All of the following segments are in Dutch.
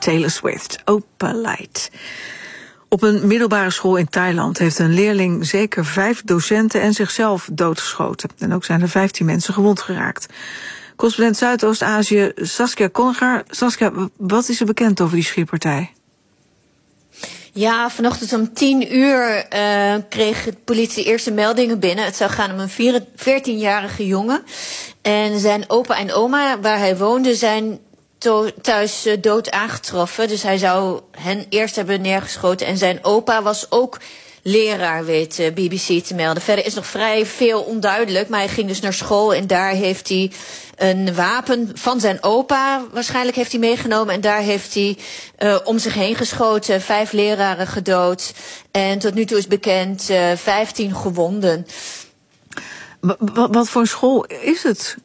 Taylor Swift, Opalite. Op een middelbare school in Thailand heeft een leerling zeker 5 docenten en zichzelf doodgeschoten. En ook zijn er 15 mensen gewond geraakt. Correspondent Zuidoost-Azië Saskia Konnegar. Saskia, wat is er bekend over die schietpartij? Ja, vanochtend om 10:00 kreeg de politie eerste meldingen binnen. Het zou gaan om een 14-jarige jongen. En zijn opa en oma, waar hij woonde, zijn thuis dood aangetroffen. Dus hij zou hen eerst hebben neergeschoten. En zijn opa was ook leraar, weet BBC te melden. Verder is nog vrij veel onduidelijk. Maar hij ging dus naar school en daar heeft hij een wapen van zijn opa waarschijnlijk heeft hij meegenomen. En daar heeft hij om zich heen geschoten. 5 leraren gedood. En tot nu toe is bekend 15 gewonden. Wat voor een school is het?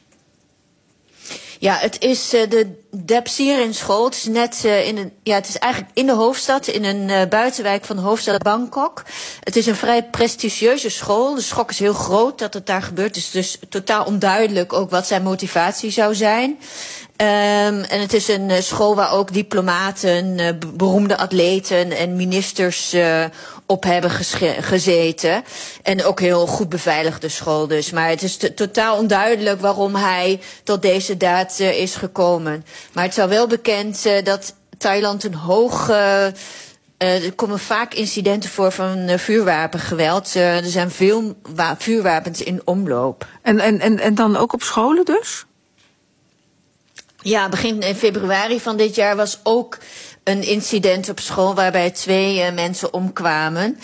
Ja, het is de Dapsirin school. Het is net het is eigenlijk in de hoofdstad, in een buitenwijk van de hoofdstad Bangkok. Het is een vrij prestigieuze school. De schok is heel groot dat het daar gebeurt. Het is dus totaal onduidelijk ook wat zijn motivatie zou zijn. En het is een school waar ook diplomaten, beroemde atleten en ministers op hebben gezeten. En ook heel goed beveiligde school dus. Maar het is totaal onduidelijk waarom hij tot deze daad is gekomen. Maar het is al wel bekend dat Thailand een er komen vaak incidenten voor van vuurwapengeweld. Er zijn veel vuurwapens in omloop. En dan ook op scholen dus? Ja, begin februari van dit jaar was ook een incident op school waarbij 2 mensen omkwamen.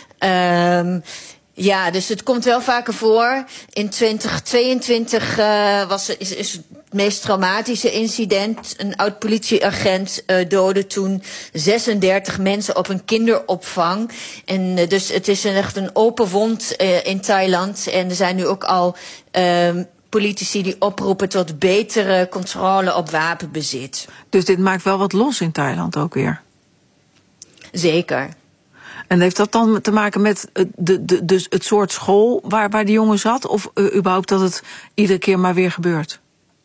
Ja, dus het komt wel vaker voor. In 2022 is het meest traumatische incident. Een oud politieagent doodde toen 36 mensen op een kinderopvang. En dus het is echt een open wond in Thailand. En er zijn nu ook al politici die oproepen tot betere controle op wapenbezit. Dus dit maakt wel wat los in Thailand ook weer? Zeker. En heeft dat dan te maken met dus het soort school waar die jongen zat? Of überhaupt dat het iedere keer maar weer gebeurt?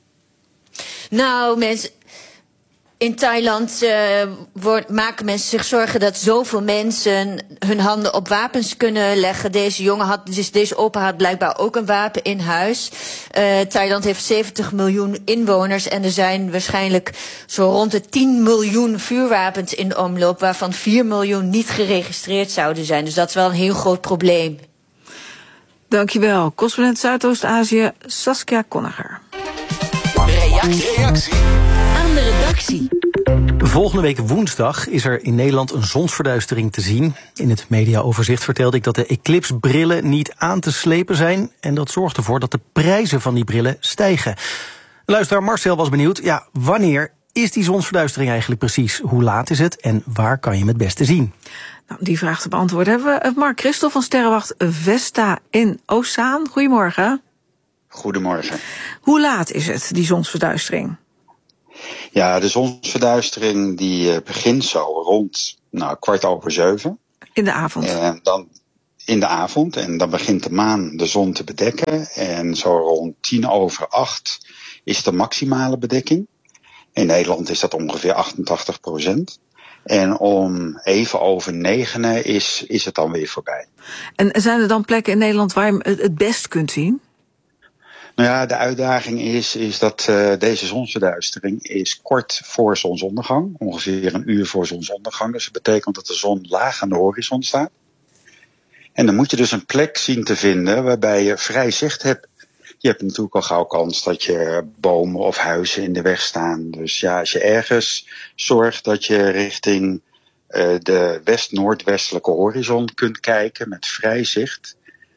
Nou, in Thailand maken mensen zich zorgen dat zoveel mensen hun handen op wapens kunnen leggen. Deze opa had blijkbaar ook een wapen in huis. Thailand heeft 70 miljoen inwoners en er zijn waarschijnlijk zo rond de 10 miljoen vuurwapens in omloop, waarvan 4 miljoen niet geregistreerd zouden zijn. Dus dat is wel een heel groot probleem. Dankjewel. Correspondent Zuidoost-Azië Saskia Konnegar. Reactie aan de redactie. Volgende week woensdag is er in Nederland een zonsverduistering te zien. In het mediaoverzicht vertelde ik dat de Eclipse-brillen niet aan te slepen zijn. En dat zorgt ervoor dat de prijzen van die brillen stijgen. Luisteraar Marcel was benieuwd, wanneer is die zonsverduistering eigenlijk precies? Hoe laat is het en waar kan je hem het beste zien? Nou, die vraag te beantwoorden hebben we Mark Christel van Sterrenwacht Vesta in Oostzaan. Goedemorgen. Goedemorgen. Hoe laat is het, die zonsverduistering? Ja, de zonsverduistering die begint zo rond 7:15. In de avond? En dan in de avond. En dan begint de maan de zon te bedekken. En zo rond 7:50 is de maximale bedekking. In Nederland is dat ongeveer 88%. En om even over 9 is het dan weer voorbij. En zijn er dan plekken in Nederland waar je het best kunt zien? Nou ja, de uitdaging is dat deze zonsverduistering is kort voor zonsondergang. Ongeveer 1 uur voor zonsondergang. Dus dat betekent dat de zon laag aan de horizon staat. En dan moet je dus een plek zien te vinden waarbij je vrij zicht hebt. Je hebt natuurlijk al gauw kans dat je bomen of huizen in de weg staan. Dus ja, als je ergens zorgt dat je richting de west-noordwestelijke horizon kunt kijken met vrij zicht,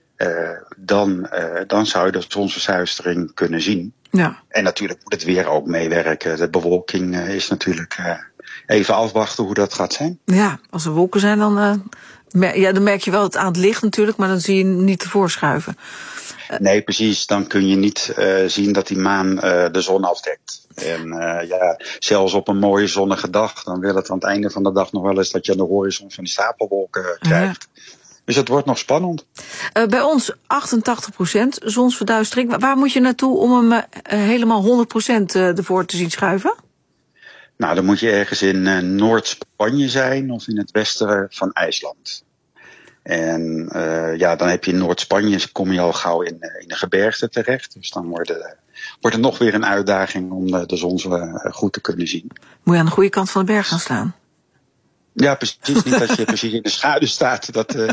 dan zou je de zonsverduistering kunnen zien. Ja. En natuurlijk moet het weer ook meewerken. De bewolking is natuurlijk even afwachten hoe dat gaat zijn. Ja, als er wolken zijn dan merk je wel het aan het licht natuurlijk, maar dan zie je niet tevoren schuiven. Nee, precies. Dan kun je niet zien dat die maan de zon afdekt. En zelfs op een mooie zonnige dag, dan wil het aan het einde van de dag nog wel eens dat je aan de horizon van die stapelwolken krijgt. Ja. Dus het wordt nog spannend. Bij ons 88% zonsverduistering. Waar moet je naartoe om hem helemaal 100% ervoor te zien schuiven? Nou, dan moet je ergens in Noord-Spanje zijn of in het westen van IJsland. En dan heb je in Noord-Spanje, kom je al gauw in een gebergte terecht. Dus dan wordt het nog weer een uitdaging om de zon goed te kunnen zien. Moet je aan de goede kant van de berg gaan staan? Ja, precies. Niet dat je precies in de schaduw staat.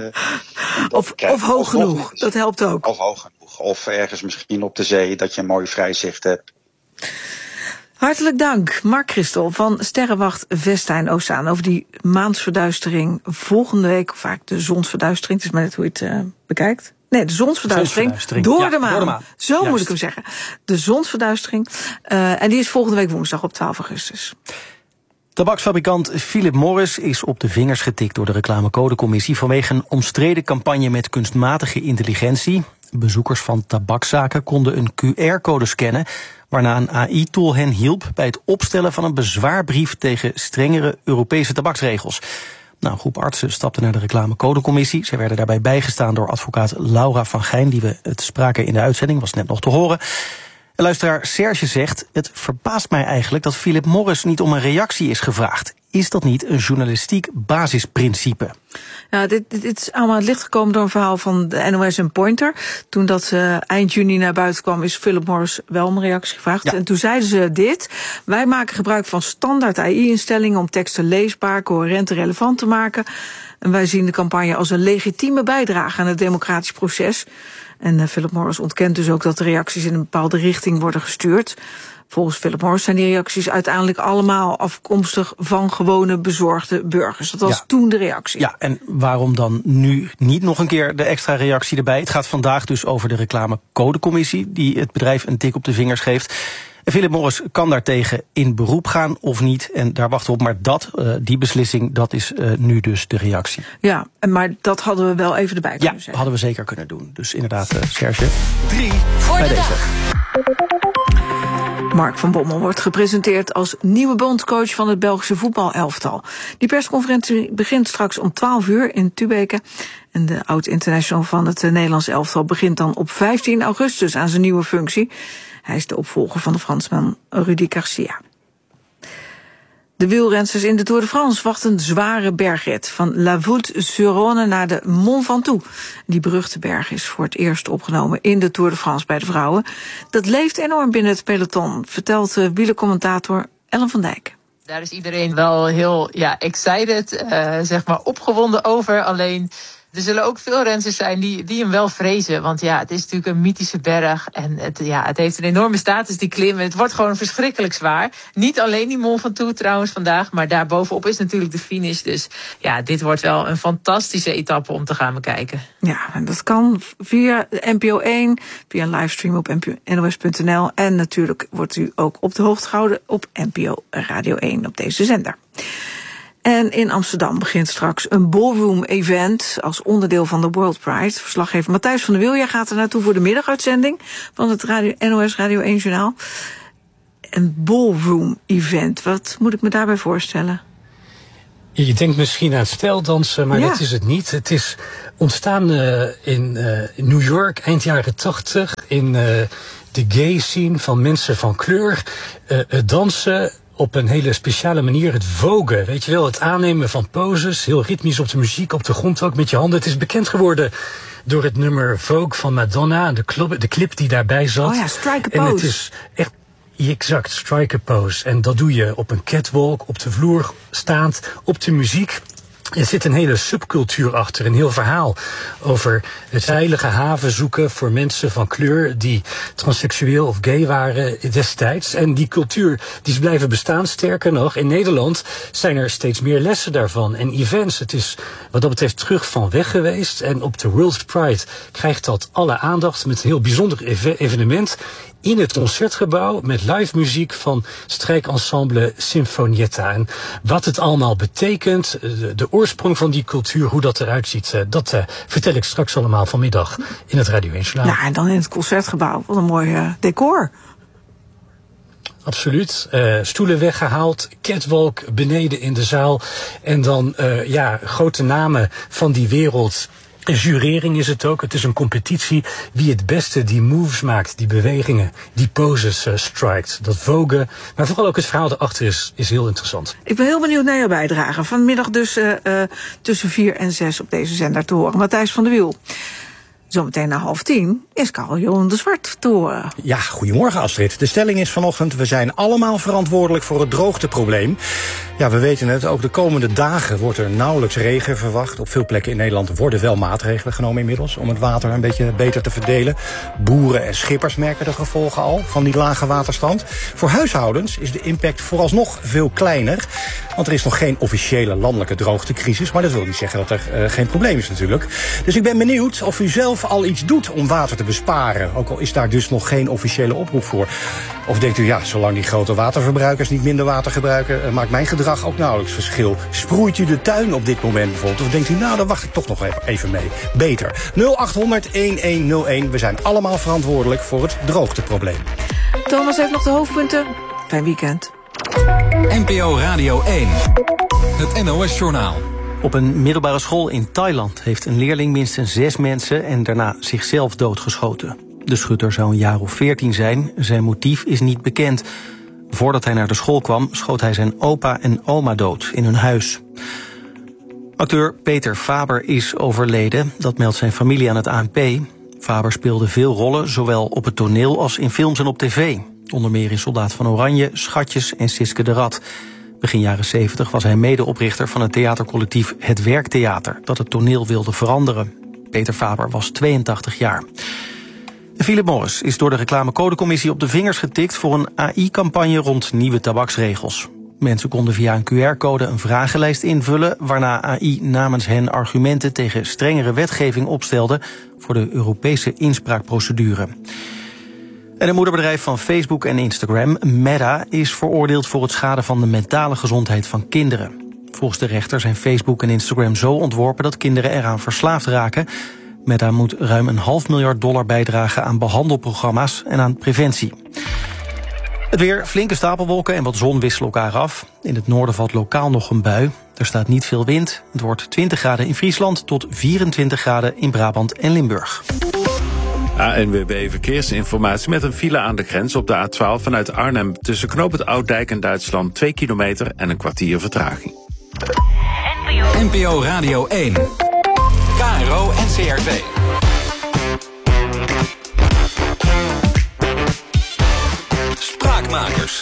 Of hoog genoeg, dat helpt ook. Of hoog genoeg. Of ergens misschien op de zee, dat je een mooi vrij zicht hebt. Hartelijk dank, Mark Christel van Sterrenwacht Vestijn Oceaan, over die maansverduistering volgende week, of vaak de zonsverduistering, het is maar net hoe je het bekijkt. Nee, de zonsverduistering door de maan. Zo juist. Moet ik hem zeggen. De zonsverduistering. En die is volgende week woensdag op 12 augustus. Tabaksfabrikant Philip Morris is op de vingers getikt door de reclamecodecommissie vanwege een omstreden campagne met kunstmatige intelligentie. Bezoekers van tabakszaken konden een QR-code scannen, waarna een AI-tool hen hielp bij het opstellen van een bezwaarbrief tegen strengere Europese tabaksregels. Nou, een groep artsen stapte naar de reclamecodecommissie. Zij werden daarbij bijgestaan door advocaat Laura van Gijn, die we het spraken in de uitzending, was net nog te horen. En luisteraar Serge zegt, het verbaast mij eigenlijk dat Philip Morris niet om een reactie is gevraagd. Is dat niet een journalistiek basisprincipe? Ja, dit is allemaal het licht gekomen door een verhaal van de NOS en Pointer. Toen dat eind juni naar buiten kwam, is Philip Morris wel om een reactie gevraagd. Ja. En toen zeiden ze dit: wij maken gebruik van standaard AI-instellingen om teksten leesbaar, coherent en relevant te maken. En wij zien de campagne als een legitieme bijdrage aan het democratisch proces. En Philip Morris ontkent dus ook dat de reacties in een bepaalde richting worden gestuurd. Volgens Philip Morris zijn die reacties uiteindelijk allemaal afkomstig van gewone bezorgde burgers. Dat was toen de reactie. Ja, en waarom dan nu niet nog een keer de extra reactie erbij? Het gaat vandaag dus over de reclamecodecommissie die het bedrijf een tik op de vingers geeft. En Philip Morris kan daartegen in beroep gaan of niet. En daar wachten we op. Maar die beslissing, dat is nu dus de reactie. Ja, maar dat hadden we wel even erbij kunnen zeggen. Ja, hadden we zeker kunnen doen. Dus inderdaad, Serge. 3 voor bij de deze. dag. Mark van Bommel wordt gepresenteerd als nieuwe bondscoach van het Belgische voetbalelftal. Die persconferentie begint straks om 12 uur in Tubeke. En de oud-international van het Nederlands elftal begint dan op 15 augustus aan zijn nieuwe functie. Hij is de opvolger van de Fransman Rudy Garcia. De wielrensters in de Tour de France wachten een zware bergrit van La Voulte-sur-Rhône naar de Mont Ventoux. Die beruchte berg is voor het eerst opgenomen in de Tour de France bij de vrouwen. Dat leeft enorm binnen het peloton, vertelt wielercommentator Ellen van Dijk. Daar is iedereen wel heel excited, opgewonden over. Alleen er zullen ook veel renners zijn die hem wel vrezen. Want het is natuurlijk een mythische berg. En het heeft een enorme status, die klimmen. Het wordt gewoon verschrikkelijk zwaar. Niet alleen die Mont Ventoux trouwens vandaag. Maar daarbovenop is natuurlijk de finish. Dus dit wordt wel een fantastische etappe om te gaan bekijken. Ja, en dat kan via NPO 1, via een livestream op nos.nl. En natuurlijk wordt u ook op de hoogte gehouden op NPO Radio 1 op deze zender. En in Amsterdam begint straks een ballroom-event als onderdeel van de World Pride. Verslaggever Matthijs van der Wiel gaat er naartoe voor de middaguitzending van het NOS Radio 1-journaal. Een ballroom-event, wat moet ik me daarbij voorstellen? Je denkt misschien aan stijldansen, maar dat is het niet. Het is ontstaan in New York eind jaren 80 in de gay scene van mensen van kleur. Het dansen op een hele speciale manier, het vogen, weet je wel, het aannemen van poses, heel ritmisch op de muziek, op de grond ook met je handen. Het is bekend geworden door het nummer Vogue van Madonna, de clip die daarbij zat. Oh ja, strike a pose. En het is echt exact, strike a pose. En dat doe je op een catwalk, op de vloer staand, op de muziek. Er zit een hele subcultuur achter, een heel verhaal over het veilige haven zoeken voor mensen van kleur die transseksueel of gay waren destijds. En die cultuur die is blijven bestaan. Sterker nog, in Nederland zijn er steeds meer lessen daarvan en events. Het is wat dat betreft terug van weg geweest. En op de World Pride krijgt dat alle aandacht met een heel bijzonder evenement in het Concertgebouw met live muziek van strijkensemble Sinfonietta. En wat het allemaal betekent, de oorsprong van die cultuur, hoe dat eruit ziet, dat vertel ik straks allemaal vanmiddag in het Radio 1-journaal. Ja, en dan in het Concertgebouw. Wat een mooi decor. Absoluut. Stoelen weggehaald, catwalk beneden in de zaal. En dan grote namen van die wereld Jurering is het ook. Het is een competitie wie het beste die moves maakt, die bewegingen, die poses strikt. Dat vogen, maar vooral ook het verhaal erachter is heel interessant. Ik ben heel benieuwd naar jouw bijdrage. Vanmiddag dus tussen 4 en 6 op deze zender te horen. Matthijs van der Wiel. Zometeen na 9:30 is Karel-Johan de Zwart te horen. Ja, goedemorgen Astrid. De stelling is vanochtend, we zijn allemaal verantwoordelijk voor het droogteprobleem. Ja, we weten het, ook de komende dagen wordt er nauwelijks regen verwacht. Op veel plekken in Nederland worden wel maatregelen genomen inmiddels om het water een beetje beter te verdelen. Boeren en schippers merken de gevolgen al van die lage waterstand. Voor huishoudens is de impact vooralsnog veel kleiner. Want er is nog geen officiële landelijke droogtecrisis. Maar dat wil niet zeggen dat er geen probleem is natuurlijk. Dus ik ben benieuwd of u zelf al iets doet om water te besparen. Ook al is daar dus nog geen officiële oproep voor. Of denkt u, ja, zolang die grote waterverbruikers niet minder water gebruiken, maakt mijn gedrag ook nauwelijks verschil. Sproeit u de tuin op dit moment bijvoorbeeld? Of denkt u, nou, dan wacht ik toch nog even mee. Beter. 0800-1101. We zijn allemaal verantwoordelijk voor het droogteprobleem. Thomas heeft nog de hoofdpunten. Fijn weekend. NPO Radio 1. Het NOS-journaal. Op een middelbare school in Thailand heeft een leerling minstens 6 mensen en daarna zichzelf doodgeschoten. De schutter zou een jaar of 14 zijn. Zijn motief is niet bekend. Voordat hij naar de school kwam, schoot hij zijn opa en oma dood in hun huis. Acteur Peter Faber is overleden. Dat meldt zijn familie aan het ANP. Faber speelde veel rollen, zowel op het toneel als in films en op tv. Onder meer in Soldaat van Oranje, Schatjes en Siske de Rat. Begin jaren 70 was hij medeoprichter van het theatercollectief Het Werktheater, dat het toneel wilde veranderen. Peter Faber was 82 jaar. Philip Morris is door de reclamecodecommissie op de vingers getikt voor een AI-campagne rond nieuwe tabaksregels. Mensen konden via een QR-code een vragenlijst invullen, waarna AI namens hen argumenten tegen strengere wetgeving opstelde voor de Europese inspraakprocedure. En het moederbedrijf van Facebook en Instagram, Meta, is veroordeeld voor het schaden van de mentale gezondheid van kinderen. Volgens de rechter zijn Facebook en Instagram zo ontworpen dat kinderen eraan verslaafd raken. Meta moet ruim $500 miljoen bijdragen aan behandelprogramma's en aan preventie. Het weer, flinke stapelwolken en wat zon wisselen elkaar af. In het noorden valt lokaal nog een bui. Er staat niet veel wind. Het wordt 20 graden in Friesland tot 24 graden in Brabant en Limburg. ANWB Verkeersinformatie met een file aan de grens op de A12 vanuit Arnhem. Tussen knooppunt Ouddijk en Duitsland 2 kilometer en een kwartier vertraging. NPO Radio 1. KRO NCRV. Spraakmakers.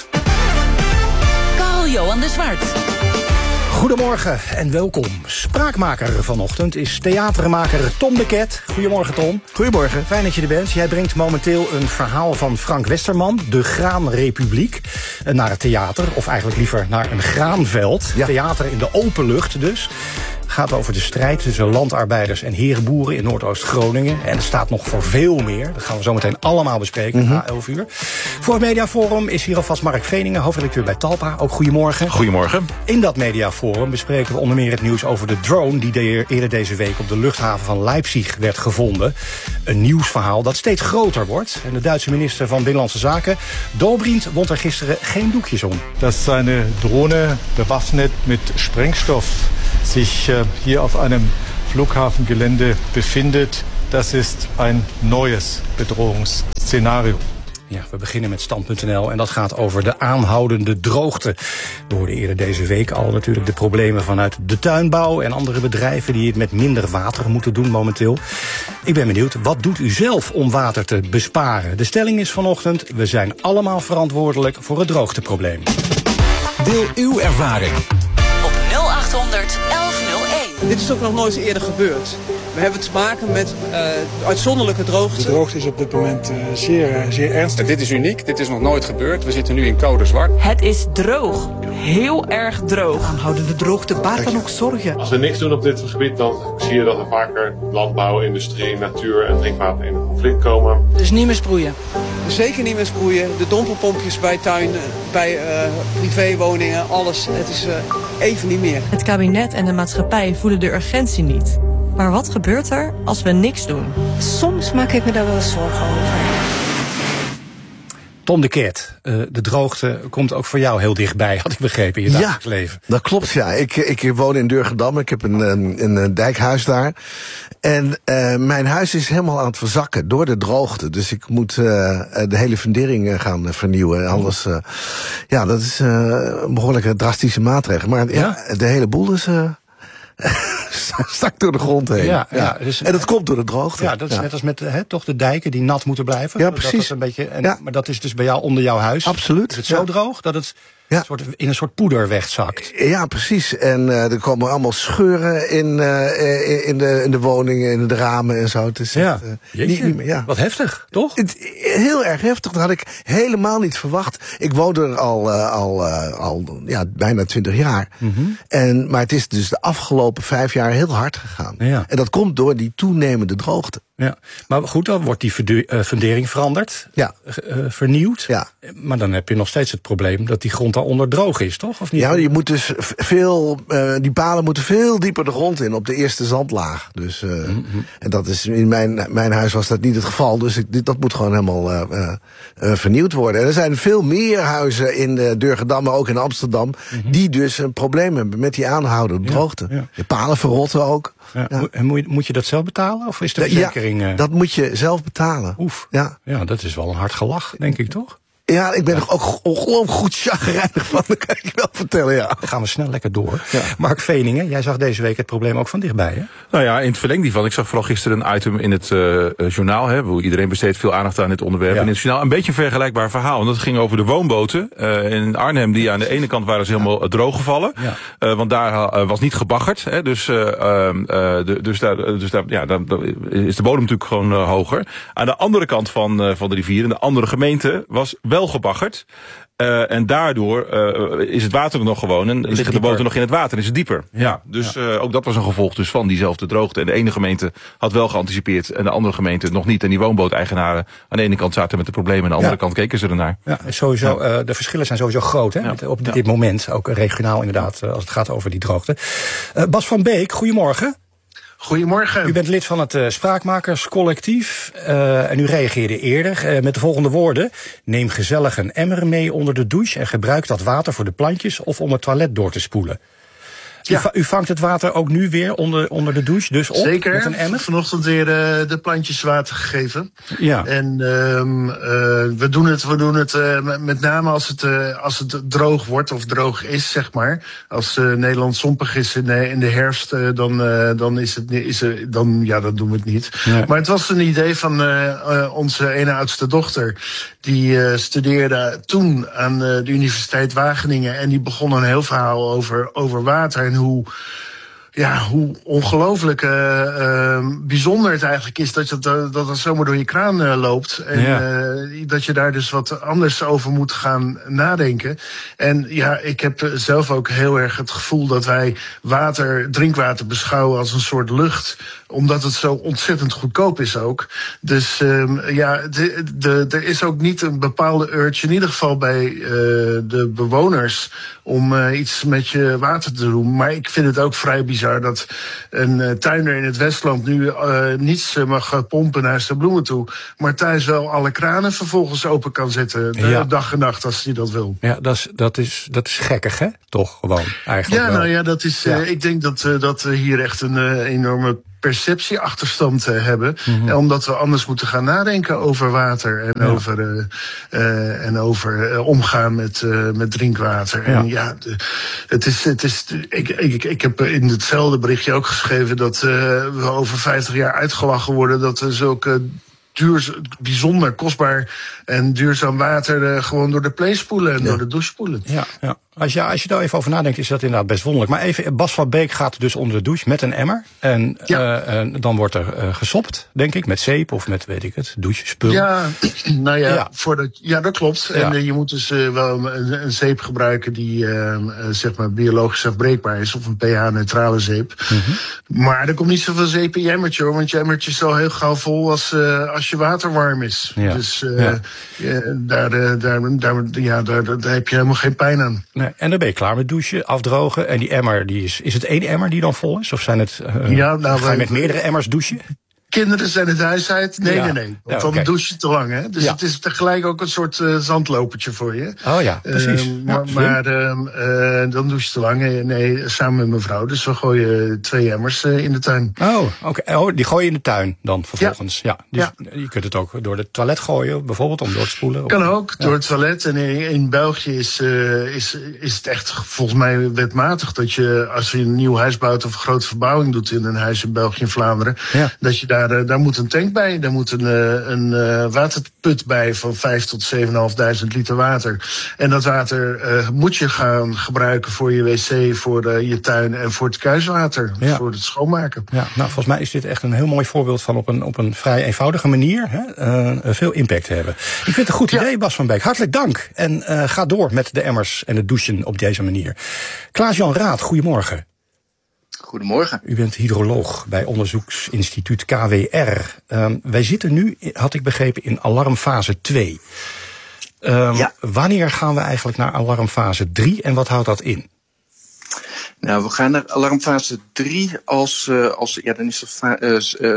Karel-Johan de Zwart. Goedemorgen en welkom. Spraakmaker vanochtend is theatermaker Tom de Ket. Goedemorgen Tom. Goedemorgen. Fijn dat je er bent. Jij brengt momenteel een verhaal van Frank Westerman, De Graanrepubliek, naar het theater. Of eigenlijk liever naar een graanveld. Ja. Theater in de open lucht dus. Gaat over de strijd tussen landarbeiders en herenboeren in Noordoost-Groningen. En er staat nog voor veel meer. Dat gaan we zo meteen allemaal bespreken na 11 uur. Voor het Mediaforum is hier alvast Mark Veningen, hoofdredacteur bij Talpa. Ook goedemorgen. Goedemorgen. In dat Mediaforum bespreken we onder meer het nieuws over de drone die eerder deze week op de luchthaven van Leipzig werd gevonden. Een nieuwsverhaal dat steeds groter wordt. En de Duitse minister van Binnenlandse Zaken, Dobrindt, wond er gisteren geen doekjes om. Dat seine Drohne bewaffnet mit Sprengstoff sich hier auf einem Flughafengelände befindet. Das ist ein neues Bedrohungsszenario. Ja, we beginnen met Stand.nl en dat gaat over de aanhoudende droogte. We hoorden eerder deze week al natuurlijk de problemen vanuit de tuinbouw en andere bedrijven die het met minder water moeten doen momenteel. Ik ben benieuwd, wat doet u zelf om water te besparen? De stelling is vanochtend, we zijn allemaal verantwoordelijk voor het droogteprobleem. Deel uw ervaring. Op 0800 1101. Dit is ook nog nooit eerder gebeurd. We hebben te maken met uitzonderlijke droogte. De droogte is op dit moment zeer ernstig. Dit is uniek, dit is nog nooit gebeurd. We zitten nu in code zwart. Het is droog. Heel erg droog. Aanhoudende droogte baart dan ook zorgen. Als we niks doen op dit gebied, dan zie je dat er vaker landbouw, industrie, natuur en drinkwater in conflict komen. Dus niet meer sproeien. Zeker niet meer sproeien. De dompelpompjes bij tuinen, bij privéwoningen, alles. Het is even niet meer. Het kabinet en de maatschappij voelen de urgentie niet. Maar wat gebeurt er als we niks doen? Soms maak ik me daar wel eens zorgen over. Tom de Ket, de droogte komt ook voor jou heel dichtbij, had ik begrepen, in je dagelijks leven. Dat klopt, ja. Ik woon in Durgedam, ik heb een dijkhuis daar. En mijn huis is helemaal aan het verzakken door de droogte. Dus ik moet de hele fundering gaan vernieuwen. Anders, dat is een behoorlijke drastische maatregel. Maar de hele boel is... stak door de grond heen. Ja. Dus, en dat komt door de droogte. Ja, dat is net als met toch de dijken die nat moeten blijven. Ja, precies. Dat is een beetje, maar dat is dus bij jou onder jouw huis. Absoluut. Is het zo droog dat het in een soort poeder wegzakt? Ja, precies. En er komen allemaal scheuren in de woningen, in de ramen en zo. Het is niet meer, Wat heftig, toch? Heel erg heftig. Dat had ik helemaal niet verwacht. Ik woon er al bijna 20 jaar. Mm-hmm. Maar het is dus de afgelopen 5 jaar heel hard gegaan. Ja. En dat komt door die toenemende droogte. Ja, maar goed, dan wordt die fundering veranderd, vernieuwd. Ja. Maar dan heb je nog steeds het probleem dat die grond daaronder droog is, toch? Of niet? Ja, je moet dus die palen moeten veel dieper de grond in, op de eerste zandlaag. Dus, en dat is in mijn huis was dat niet het geval, dus dat moet gewoon helemaal vernieuwd worden. En er zijn veel meer huizen in Durgedam, maar ook in Amsterdam, die dus een probleem hebben met die aanhoudende droogte. Ja. De palen verrotten ook. Ja. En moet je dat zelf betalen? Of is de verzekering... dat moet je zelf betalen. Oef. Ja, dat is wel een hard gelach, denk ik, toch? Ja, ik ben er ook ongelooflijk goed chagrijnig van, dat kan ik wel vertellen, ja. Dan gaan we snel lekker door. Ja. Mark Veningen, jij zag deze week het probleem ook van dichtbij, hè? Nou ja, in het verlengde hiervan. Ik zag vooral gisteren een item in het journaal, hè. Iedereen besteedt veel aandacht aan dit onderwerp. Ja. En in het journaal een beetje een vergelijkbaar verhaal. En dat ging over de woonboten in Arnhem, die aan de ene kant waren ze helemaal droog gevallen. Ja. Want daar was niet gebaggerd, hè. Dus daar is de bodem natuurlijk gewoon hoger. Aan de andere kant van de rivier, in de andere gemeente, was wel gebaggerd. En daardoor is het water er nog gewoon en liggen de boten nog in het water en is het dieper. Ja, dus ook dat was een gevolg dus van diezelfde droogte. En de ene gemeente had wel geanticipeerd en de andere gemeente nog niet. En die woonbooteigenaren aan de ene kant zaten met de problemen, aan de andere kant keken ze ernaar. Ja, sowieso, de verschillen zijn sowieso groot, hè? Op dit moment, ook regionaal inderdaad, als het gaat over die droogte. Bas van Beek, goedemorgen. Goedemorgen. U bent lid van het Spraakmakerscollectief en u reageerde eerder met de volgende woorden. Neem gezellig een emmer mee onder de douche en gebruik dat water voor de plantjes of om het toilet door te spoelen. Ja. U vangt het water ook nu weer onder de douche, dus op? Zeker, met een emmer? Vanochtend weer de plantjes water gegeven. Ja. En we doen het met name als het droog wordt of droog is, zeg maar. Als Nederland zompig is in de herfst, dan doen we het niet. Nee. Maar het was een idee van onze ene oudste dochter. Die studeerde toen aan de Universiteit Wageningen en die begon een heel verhaal over water en hoe ongelooflijk bijzonder het eigenlijk is dat het zomaar door je kraan loopt. En dat je daar dus wat anders over moet gaan nadenken. En ja, ik heb zelf ook heel erg het gevoel dat wij drinkwater beschouwen als een soort lucht. Omdat het zo ontzettend goedkoop is ook. Dus er is ook niet een bepaalde urge, in ieder geval bij de bewoners, om iets met je water te doen. Maar ik vind het ook vrij bizar dat een tuinder in het Westland nu niets mag pompen naar zijn bloemen toe, maar thuis wel alle kranen vervolgens open kan zetten, dag en nacht als hij dat wil. Ja, dat is gekkig, hè? Toch gewoon eigenlijk. Ja, nou ja, dat is. Ik denk dat we hier echt een enorme perceptieachterstand hebben. Mm-hmm. Omdat we anders moeten gaan nadenken over water en over omgaan met drinkwater. Ja. En ik heb in hetzelfde berichtje ook geschreven dat we over 50 jaar uitgelachen worden dat we zulke bijzonder kostbaar en duurzaam water gewoon door de play spoelen en door de douche spoelen. Ja. Als je daar even over nadenkt, is dat inderdaad best wonderlijk. Maar even, Bas van Beek gaat dus onder de douche met een emmer. En dan wordt er gesopt, denk ik, met zeep of met, weet ik het, douchespul. Ja, nou ja, dat klopt. Ja. En je moet dus wel een zeep gebruiken die zeg maar biologisch afbreekbaar is. Of een pH-neutrale zeep. Mm-hmm. Maar er komt niet zoveel zeep in je emmertje, hoor. Want je emmertje is al heel gauw vol als je water warm is. Ja. Dus daar heb je helemaal geen pijn aan. Nee, en dan ben je klaar met douchen, afdrogen. En die emmer, is het één emmer die dan vol is? Of zijn het, ga je met meerdere emmers douchen? kinderen zijn het huis uit. Nee. Want dan douche je te lang, hè. Dus het is tegelijk ook een soort zandlopertje voor je. Oh ja, precies. Maar dan douche je te lang. Nee, samen met mijn vrouw. Dus we gooien 2 emmers in de tuin. Oh, oké. Oh, die gooi je in de tuin dan vervolgens. Ja. Je kunt het ook door het toilet gooien, bijvoorbeeld, om door te spoelen. Kan ook, door het toilet. En in België is het echt volgens mij wetmatig dat je, als je een nieuw huis bouwt of een grote verbouwing doet in een huis in België en Vlaanderen, dat je daar moet een tank bij, daar moet een waterput bij van 5.000 tot 7.500 liter water. En dat water moet je gaan gebruiken voor je wc, voor je tuin en voor het kuiswater, voor het schoonmaken. Ja, nou, volgens mij is dit echt een heel mooi voorbeeld van op een vrij eenvoudige manier veel impact te hebben. Ik vind het een goed idee, Bas van Beek. Hartelijk dank. En ga door met de emmers en het douchen op deze manier. Klaas-Jan Raad, goedemorgen. Goedemorgen. U bent hydroloog bij onderzoeksinstituut KWR. Wij zitten nu, had ik begrepen, in alarmfase 2. Wanneer gaan we eigenlijk naar alarmfase 3 en wat houdt dat in? Nou, we gaan naar alarmfase 3 als dan is er